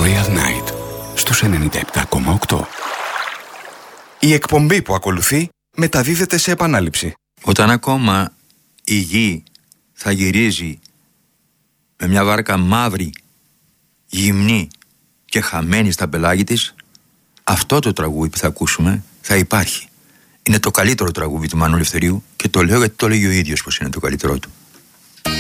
Way at Night στους 97,8. Η εκπομπή που ακολουθεί μεταδίδεται σε επανάληψη. Όταν ακόμα η γη θα γυρίζει με μια βάρκα μαύρη, γυμνή και χαμένη στα πελάγη της, αυτό το τραγούδι που θα ακούσουμε θα υπάρχει. Είναι το καλύτερο τραγούδι του Μάνου Ελευθερίου και το λέω γιατί το λέγει ο ίδιος πως είναι το καλύτερό του.